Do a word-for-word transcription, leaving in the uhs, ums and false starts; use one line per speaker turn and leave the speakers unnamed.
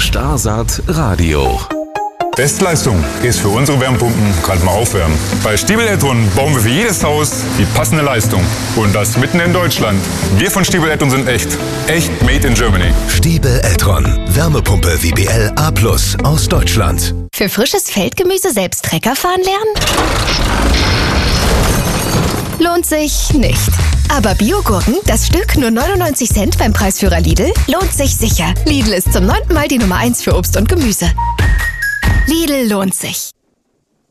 Starsaat Radio.
Bestleistung ist für unsere Wärmepumpen gerade mal aufwärmen. Bei Stiebel Eltron bauen wir für jedes Haus die passende Leistung. Und das mitten in Deutschland. Wir von Stiebel Eltron sind echt. Echt made in Germany.
Stiebel Eltron. Wärmepumpe W B L A plus aus Deutschland.
Für frisches Feldgemüse selbst Trecker fahren lernen? Lohnt sich nicht. Aber Biogurken, das Stück nur neunundneunzig Cent beim Preisführer Lidl, lohnt sich sicher. Lidl ist zum neunten Mal die Nummer eins für Obst und Gemüse. Lidl lohnt sich.